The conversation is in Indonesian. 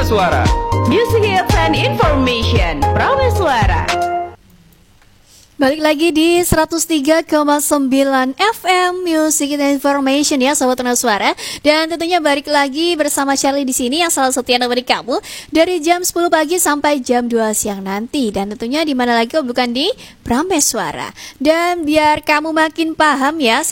Prameswara. Music Hits and Information Prameswara. Balik lagi di 103,9 FM Music and Information ya Sobat Prameswara. Dan tentunya balik lagi bersama Charlie di sini yang selalu setia menemani kamu dari jam 10 pagi sampai jam 2 siang nanti. Dan tentunya di mana lagi kalau bukan di Prameswara. Dan biar kamu makin paham ya